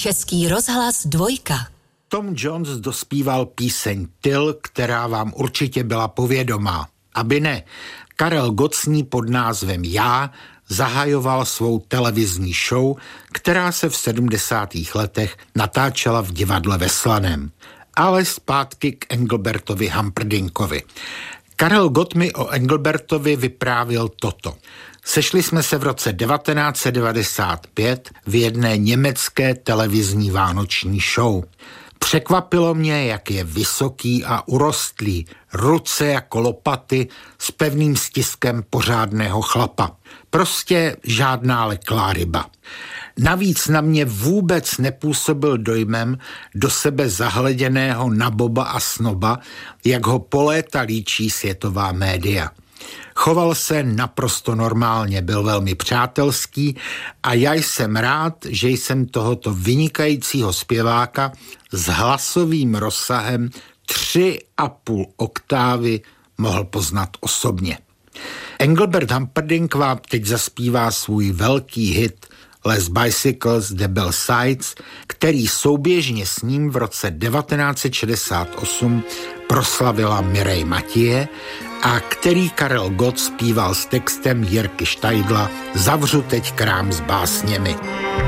Český rozhlas 2. Tom Jones dospíval píseň Tyl, která vám určitě byla povědomá. Aby ne, Karel Gott s ní pod názvem Já zahajoval svou televizní show, která se v 70. letech natáčela v divadle ve Slaném. Ale zpátky k Engelbertovi Humperdinkovi. Karel Gott mi o Engelbertovi vyprávěl toto. Sešli jsme se v roce 1995 v jedné německé televizní vánoční show. Překvapilo mě, jak je vysoký a urostlý, ruce jako lopaty s pevným stiskem pořádného chlapa. Prostě žádná leklá ryba. Navíc na mě vůbec nepůsobil dojmem do sebe zahleděného naboba a snoba, jak ho po léta líčí světová média. Choval se naprosto normálně, byl velmi přátelský a já jsem rád, že jsem tohoto vynikajícího zpěváka s hlasovým rozsahem 3,5 oktávy mohl poznat osobně. Engelbert Humperdinck vám teď zaspívá svůj velký hit Les Bicycles de Belle Sides, který souběžně s ním v roce 1968 proslavila Mireille Mathieu a který Karel Gott zpíval s textem Jirky Štajdla Zavřu teď krám s básněmi.